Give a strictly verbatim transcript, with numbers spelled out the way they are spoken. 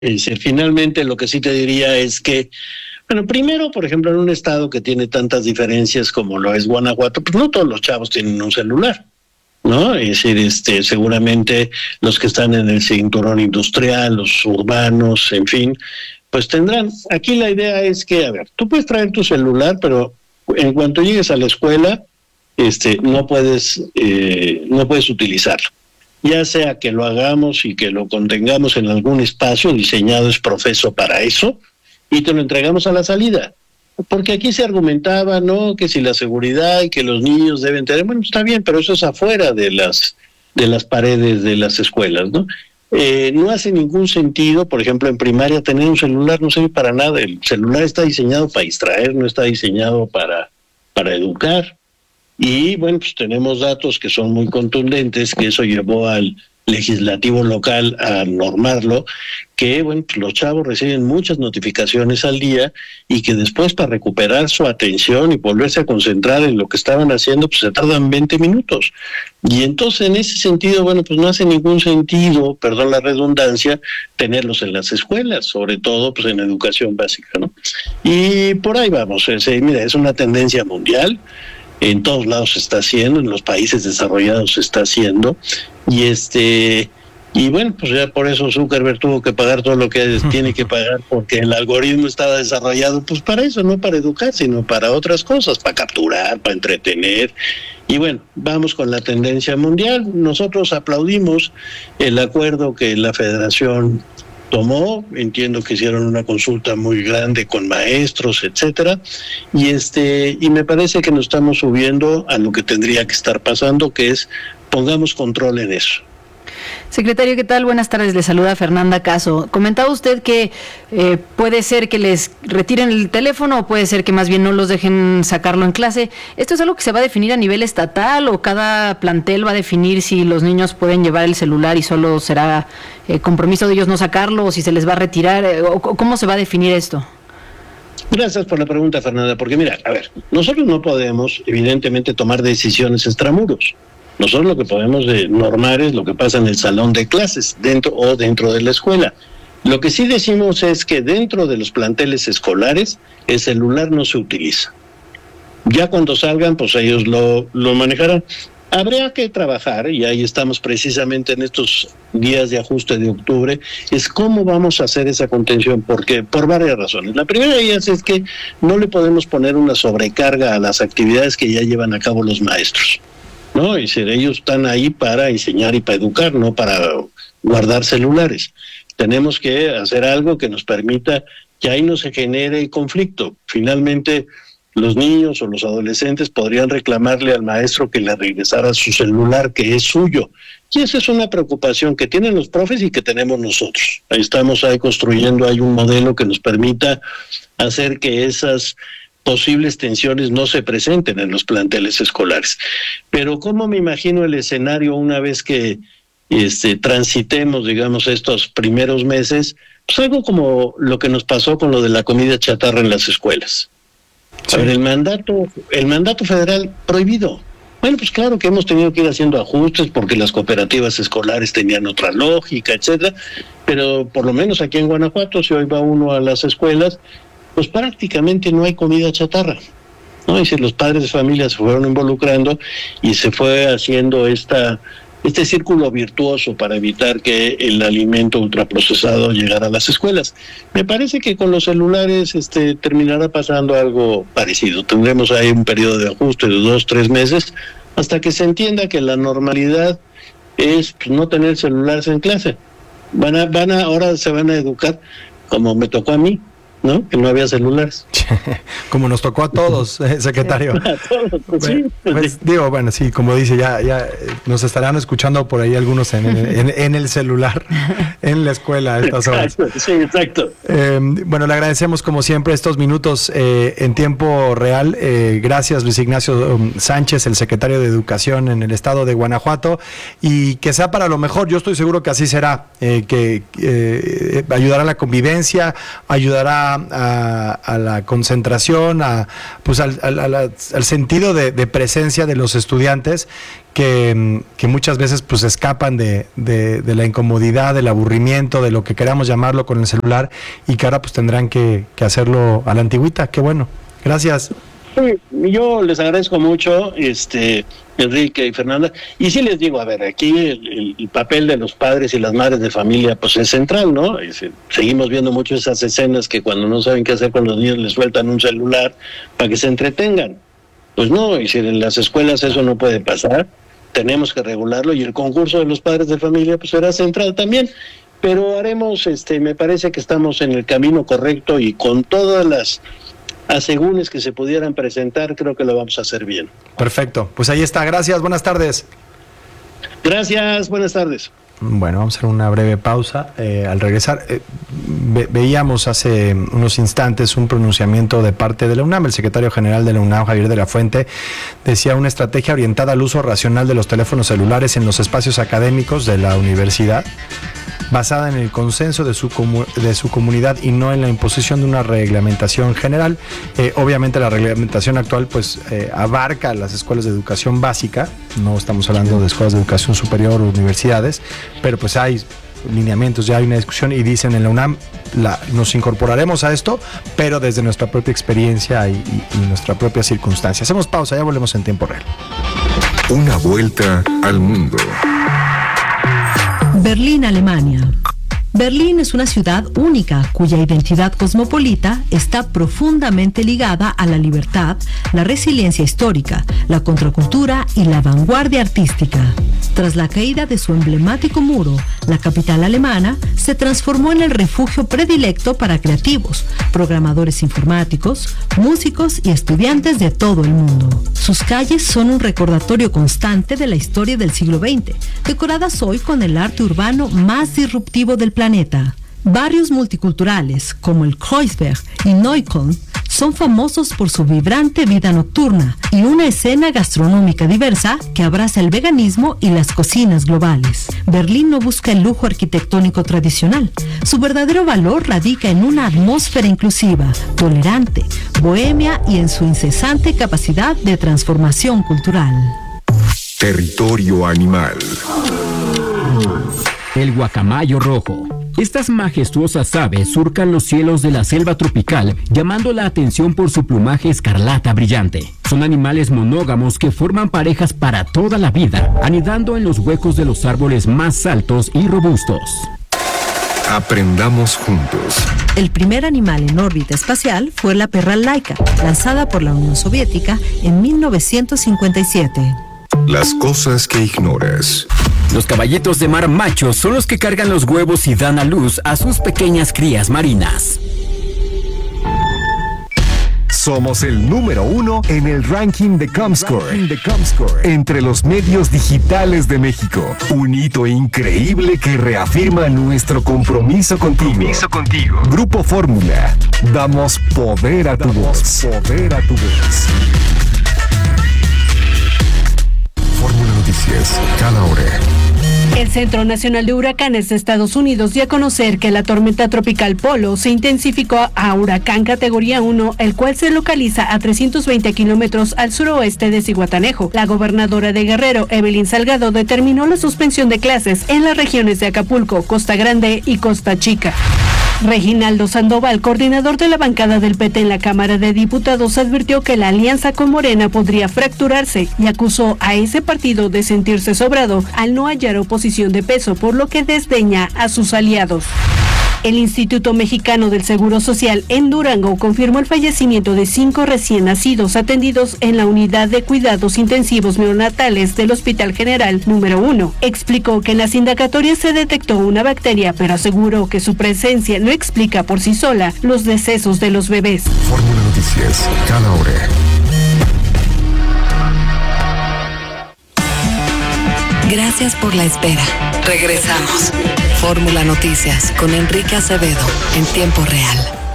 Es decir, finalmente lo que sí te diría es que, bueno, primero, por ejemplo, en un estado que tiene tantas diferencias como lo es Guanajuato, pues no todos los chavos tienen un celular, ¿no? Es decir, este, seguramente los que están en el cinturón industrial, los urbanos, en fin, pues tendrán. Aquí la idea es que, a ver, tú puedes traer tu celular, pero en cuanto llegues a la escuela, este, no puedes, eh, no puedes utilizarlo. Ya sea que lo hagamos y que lo contengamos en algún espacio diseñado es profeso para eso, y te lo entregamos a la salida. Porque aquí se argumentaba, ¿no?, que si la seguridad y que los niños deben tener, bueno, está bien, pero eso es afuera de las, de las paredes de las escuelas, ¿no? Eh, no hace ningún sentido, por ejemplo, en primaria tener un celular no sirve para nada. El celular está diseñado para distraer, no está diseñado para, para educar. Y bueno, pues tenemos datos que son muy contundentes, que eso llevó al legislativo local a normarlo, que bueno, pues los chavos reciben muchas notificaciones al día y que después para recuperar su atención y volverse a concentrar en lo que estaban haciendo, pues se tardan veinte minutos. Y entonces en ese sentido, bueno, pues no hace ningún sentido, perdón la redundancia, tenerlos en las escuelas, sobre todo pues en educación básica, ¿no? Y por ahí vamos, es, mira, es una tendencia mundial. En todos lados se está haciendo, en los países desarrollados se está haciendo, y este y bueno, pues ya por eso Zuckerberg tuvo que pagar todo lo que tiene que pagar, porque el algoritmo estaba desarrollado pues para eso, no para educar, sino para otras cosas, para capturar, para entretener. Y bueno, vamos con la tendencia mundial. Nosotros aplaudimos el acuerdo que la Federación tomó, entiendo que hicieron una consulta muy grande con maestros, etcétera, y este y me parece que nos estamos subiendo a lo que tendría que estar pasando, que es pongamos control en eso. Secretario, ¿qué tal? Buenas tardes, le saluda Fernanda Caso. Comentaba usted que eh, puede ser que les retiren el teléfono o puede ser que más bien no los dejen sacarlo en clase. ¿Esto es algo que se va a definir a nivel estatal o cada plantel va a definir si los niños pueden llevar el celular y solo será eh, compromiso de ellos no sacarlo o si se les va a retirar? Eh, o, ¿Cómo se va a definir esto? Gracias por la pregunta, Fernanda, porque mira, a ver, nosotros no podemos evidentemente tomar decisiones extramuros. Nosotros lo que podemos de normar es lo que pasa en el salón de clases, dentro o dentro de la escuela. Lo que sí decimos es que dentro de los planteles escolares el celular no se utiliza. Ya cuando salgan, pues ellos lo, lo manejarán. Habría que trabajar, y ahí estamos precisamente en estos días de ajuste de octubre, es cómo vamos a hacer esa contención, porque por varias razones. La primera de ellas es que no le podemos poner una sobrecarga a las actividades que ya llevan a cabo los maestros, ¿no? Y si ellos están ahí para enseñar y para educar, no para guardar celulares. Tenemos que hacer algo que nos permita que ahí no se genere conflicto. Finalmente, los niños o los adolescentes podrían reclamarle al maestro que le regresara su celular, que es suyo. Y esa es una preocupación que tienen los profes y que tenemos nosotros. Ahí estamos ahí construyendo, hay un modelo que nos permita hacer que esas posibles tensiones no se presenten en los planteles escolares. Pero ¿cómo me imagino el escenario una vez que este, transitemos, digamos, estos primeros meses? Pues algo como lo que nos pasó con lo de la comida chatarra en las escuelas. Sí. A ver, el mandato, el mandato federal prohibido. Bueno, pues claro que hemos tenido que ir haciendo ajustes porque las cooperativas escolares tenían otra lógica, etcétera, pero por lo menos aquí en Guanajuato, si hoy va uno a las escuelas, pues prácticamente no hay comida chatarra, ¿no? Y si los padres de familia se fueron involucrando y se fue haciendo esta este círculo virtuoso para evitar que el alimento ultraprocesado llegara a las escuelas. Me parece que con los celulares este terminará pasando algo parecido. Tendremos ahí un periodo de ajuste de dos, tres meses, hasta que se entienda que la normalidad es pues, no tener celulares en clase. Van a, van a, ahora se van a educar como me tocó a mí, ¿no? Que no había celulares. Como nos tocó a todos, eh, secretario. A todos, pues, bueno, sí. Pues, pues, digo, bueno, sí, como dice, ya, ya nos estarán escuchando por ahí algunos en, en, en el celular, en la escuela a estas horas. Exacto, sí, exacto. Eh, bueno, le agradecemos como siempre estos minutos eh, en tiempo real. Eh, gracias, Luis Ignacio um, Sánchez, el secretario de Educación en el estado de Guanajuato, y que sea para lo mejor. Yo estoy seguro que así será, eh, que eh, ayudará a la convivencia, ayudará va a, a la concentración, a, pues al, al, al, al sentido de, de presencia de los estudiantes que, que muchas veces pues escapan de, de, de la incomodidad, del aburrimiento, de lo que queramos llamarlo con el celular, y que ahora pues tendrán que, que hacerlo a la antigüita. Qué bueno. Gracias. Yo les agradezco mucho, este Enrique y Fernanda, y sí les digo, a ver, aquí el, el papel de los padres y las madres de familia pues es central, ¿no? Es, seguimos viendo mucho esas escenas que cuando no saben qué hacer con los niños les sueltan un celular para que se entretengan. Pues no, y si en las escuelas eso no puede pasar, tenemos que regularlo, y el concurso de los padres de familia pues será central también. Pero haremos, este, me parece que estamos en el camino correcto, y con todas las asegúnes que se pudieran presentar, creo que lo vamos a hacer bien. Perfecto, pues ahí está. Gracias, buenas tardes. Gracias, buenas tardes. Bueno, vamos a hacer una breve pausa. Eh, al regresar, eh, ve, veíamos hace unos instantes un pronunciamiento de parte de la UNAM. El secretario general de la UNAM, Javier de la Fuente, decía: una estrategia orientada al uso racional de los teléfonos celulares en los espacios académicos de la universidad, basada en el consenso de su, comu- de su comunidad y no en la imposición de una reglamentación general. Eh, obviamente la reglamentación actual pues eh, abarca las escuelas de educación básica, no estamos hablando de escuelas de educación superior o universidades, pero pues hay lineamientos, ya hay una discusión, y dicen en la UNAM, la, nos incorporaremos a esto, pero desde nuestra propia experiencia y, y, y nuestra propia circunstancia. Hacemos pausa, ya volvemos en tiempo real. Una vuelta al mundo. Berlín, Alemania. Berlín es una ciudad única cuya identidad cosmopolita está profundamente ligada a la libertad, la resiliencia histórica, la contracultura y la vanguardia artística. Tras la caída de su emblemático muro, la capital alemana se transformó en el refugio predilecto para creativos, programadores informáticos, músicos y estudiantes de todo el mundo. Sus calles son un recordatorio constante de la historia del siglo veinte, decoradas hoy con el arte urbano más disruptivo del planeta. Barrios multiculturales como el Kreuzberg y Neukölln son famosos por su vibrante vida nocturna y una escena gastronómica diversa que abraza el veganismo y las cocinas globales. Berlín no busca el lujo arquitectónico tradicional. Su verdadero valor radica en una atmósfera inclusiva, tolerante, bohemia y en su incesante capacidad de transformación cultural. Territorio animal. El guacamayo rojo. Estas majestuosas aves surcan los cielos de la selva tropical, llamando la atención por su plumaje escarlata brillante. Son animales monógamos que forman parejas para toda la vida, anidando en los huecos de los árboles más altos y robustos. Aprendamos juntos. El primer animal en órbita espacial fue la perra Laika, lanzada por la Unión Soviética en mil novecientos cincuenta y siete. Las cosas que ignoras. Los caballitos de mar machos son los que cargan los huevos y dan a luz a sus pequeñas crías marinas. Somos el número uno en el ranking de Comscore, de Comscore entre los medios digitales de México. Un hito increíble que reafirma nuestro compromiso contigo. Compromiso contigo. Grupo Fórmula. Damos poder a tu Damos voz. Poder a tu voz. Fórmula Noticias, cada hora. El Centro Nacional de Huracanes de Estados Unidos dio a conocer que la tormenta tropical Polo se intensificó a huracán categoría uno, el cual se localiza a trescientos veinte kilómetros al suroeste de Zihuatanejo. La gobernadora de Guerrero, Evelyn Salgado, determinó la suspensión de clases en las regiones de Acapulco, Costa Grande y Costa Chica. Reginaldo Sandoval, coordinador de la bancada del P T en la Cámara de Diputados, advirtió que la alianza con Morena podría fracturarse y acusó a ese partido de sentirse sobrado al no hallar oposición de peso, por lo que desdeña a sus aliados. El Instituto Mexicano del Seguro Social en Durango confirmó el fallecimiento de cinco recién nacidos atendidos en la unidad de cuidados intensivos neonatales del Hospital General número uno. Explicó que en las indagatorias se detectó una bacteria, pero aseguró que su presencia no explica por sí sola los decesos de los bebés. Fórmula Noticias, cada hora. Gracias por la espera. Regresamos. Fórmula Noticias con Enrique Acevedo en tiempo real.